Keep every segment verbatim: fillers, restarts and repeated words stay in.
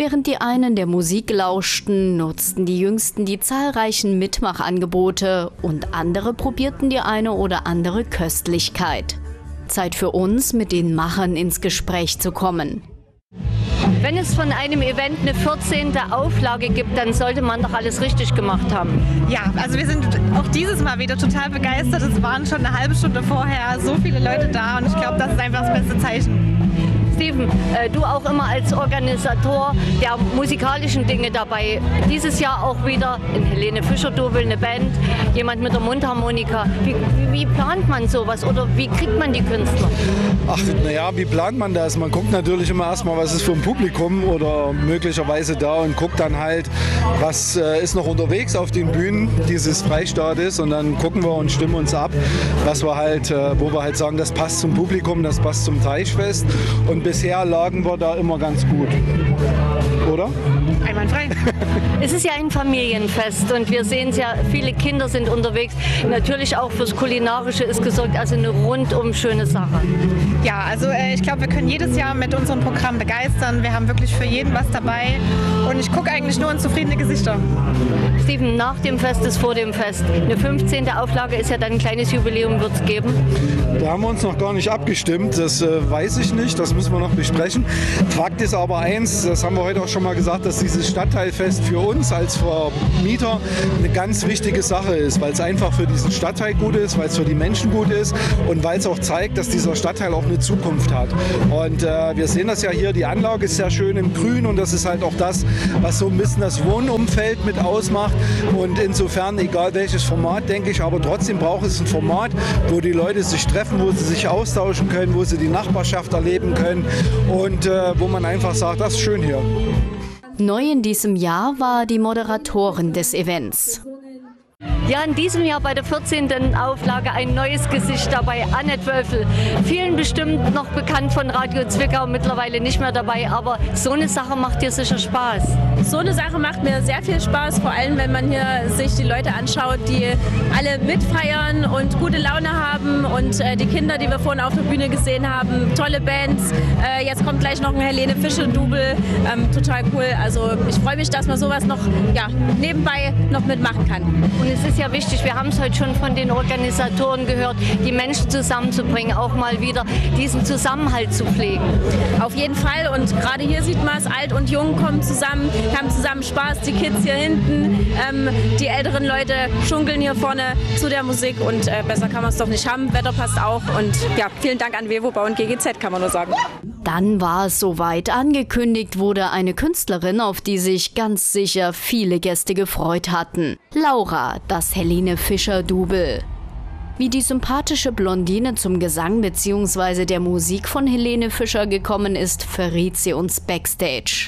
Während die einen der Musik lauschten, nutzten die Jüngsten die zahlreichen Mitmachangebote und andere probierten die eine oder andere Köstlichkeit. Zeit für uns, mit den Machern ins Gespräch zu kommen. Wenn es von einem Event eine vierzehnte Auflage gibt, dann sollte man doch alles richtig gemacht haben. Ja, also wir sind auch dieses Mal wieder total begeistert. Es waren schon eine halbe Stunde vorher so viele Leute da und ich glaube, das ist einfach das beste Zeichen. Steven, äh, du auch immer als Organisator der musikalischen Dinge dabei. Dieses Jahr auch wieder in Helene Fischer-Double eine Band, jemand mit der Mundharmonika. Wie, wie plant man sowas oder wie kriegt man die Künstler? Ach, naja, wie plant man das? Man guckt natürlich immer erstmal, was ist für ein Publikum oder möglicherweise da und guckt dann halt, was äh, ist noch unterwegs auf den Bühnen dieses Freistaates und dann gucken wir und stimmen uns ab, was wir halt, äh, wo wir halt sagen, das passt zum Publikum, das passt zum Teichfest. Und bisher lagen wir da immer ganz gut, oder? Einwandfrei. Es ist ja ein Familienfest und wir sehen es ja, viele Kinder sind unterwegs. Natürlich auch fürs Kulinarische ist gesorgt, also eine rundum schöne Sache. Ja, also äh, ich glaube, wir können jedes Jahr mit unserem Programm begeistern. Wir haben wirklich für jeden was dabei und ich gucke eigentlich nur in zufriedene Gesichter. Steven, nach dem Fest ist vor dem Fest. Eine fünfzehnte Auflage ist ja dann ein kleines Jubiläum, wird es geben. Da haben wir uns noch gar nicht abgestimmt, das äh, weiß ich nicht, das müssen wir noch besprechen. Fakt ist aber eins, das haben wir heute auch schon mal gesagt, dass dieses Stadtteilfest für uns als Vermieter eine ganz wichtige Sache ist, weil es einfach für diesen Stadtteil gut ist, weil es für die Menschen gut ist und weil es auch zeigt, dass dieser Stadtteil auch eine Zukunft hat. Und äh, wir sehen das ja hier, die Anlage ist sehr schön im Grün und das ist halt auch das, was so ein bisschen das Wohnumfeld mit ausmacht. Und insofern, egal welches Format, denke ich, aber trotzdem braucht es ein Format, wo die Leute sich treffen, wo sie sich austauschen können, wo sie die Nachbarschaft erleben können und äh, wo man einfach sagt, das ist schön hier. Neu in diesem Jahr war die Moderatorin des Events. Ja, in diesem Jahr bei der vierzehnten Auflage ein neues Gesicht dabei, Annette Wölfel. Vielen bestimmt noch bekannt von Radio Zwickau, mittlerweile nicht mehr dabei, aber so eine Sache macht dir sicher Spaß. So eine Sache macht mir sehr viel Spaß, vor allem wenn man hier sich die Leute anschaut, die alle mitfeiern und gute Laune haben und äh, die Kinder, die wir vorhin auf der Bühne gesehen haben, tolle Bands. Äh, jetzt kommt gleich noch ein Helene Fischer-Double, ähm, total cool. Also ich freue mich, dass man sowas noch ja, nebenbei noch mitmachen kann. Und es ist ja wichtig, wir haben es heute schon von den Organisatoren gehört, die Menschen zusammenzubringen, auch mal wieder diesen Zusammenhalt zu pflegen. Auf jeden Fall und gerade hier sieht man es, alt und jung kommen zusammen, haben zusammen Spaß, die Kids hier hinten, ähm, die älteren Leute schunkeln hier vorne zu der Musik und äh, besser kann man es doch nicht haben, Wetter passt auch und ja, vielen Dank an Wewobau und G G Z, kann man nur sagen. Dann war es soweit. Angekündigt wurde eine Künstlerin, auf die sich ganz sicher viele Gäste gefreut hatten. Laura, das Helene Fischer-Double. Wie die sympathische Blondine zum Gesang bzw. der Musik von Helene Fischer gekommen ist, verriet sie uns backstage.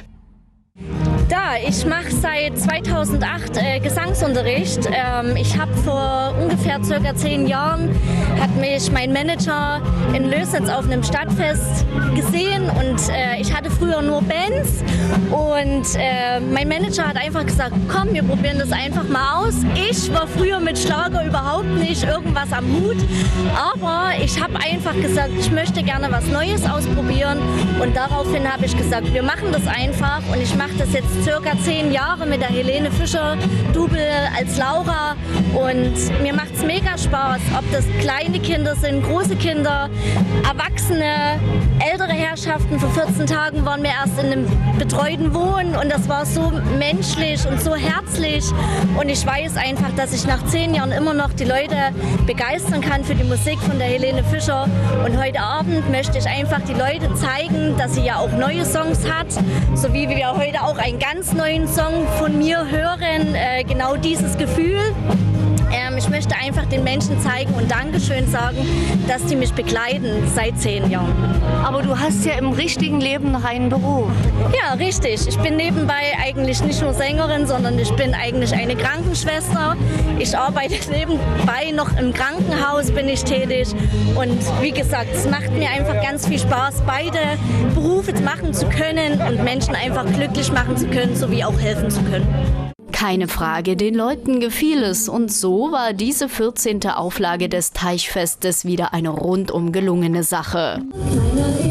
Da, ich mache seit zweitausendacht äh, Gesangsunterricht. Ähm, ich habe vor ungefähr circa zehn Jahren hat mich mein Manager in Lößnitz auf einem Stadtfest gesehen und äh, ich hatte früher nur Bands und äh, mein Manager hat einfach gesagt, komm, wir probieren das einfach mal aus. Ich war früher mit Schlager überhaupt nicht irgendwas am Hut, aber ich habe einfach gesagt, ich möchte gerne was Neues ausprobieren und daraufhin habe ich gesagt, wir machen das einfach und ich mache das jetzt circa zehn Jahre mit der Helene Fischer-Double als Laura und mir macht es mega Spaß, ob das kleine Kinder sind, große Kinder, Erwachsene, ältere Herrschaften. Vor vierzehn Tagen waren wir erst in einem betreuten Wohnen und das war so menschlich und so herzlich und ich weiß einfach, dass ich nach zehn Jahren immer noch die Leute begeistern kann für die Musik von der Helene Fischer und heute Abend möchte ich einfach die Leute zeigen, dass sie ja auch neue Songs hat, so wie wir heute auch einen ganz neuen Song von mir hören, äh, genau dieses Gefühl. Ähm, ich möchte einfach den Menschen zeigen und Dankeschön sagen, dass die mich begleiten seit zehn Jahren. Aber du hast ja im richtigen Leben noch einen Beruf. Ja, richtig. Ich bin nebenbei eigentlich nicht nur Sängerin, sondern ich bin eigentlich eine Krankenschwester. Ich arbeite nebenbei noch im Krankenhaus, bin ich tätig. Und wie gesagt, es macht mir einfach ganz viel Spaß, beide Berufe machen zu können und Menschen einfach glücklich machen zu können, sowie auch helfen zu können. Keine Frage, den Leuten gefiel es und so war diese vierzehnte Auflage des Teichfestes wieder eine rundum gelungene Sache.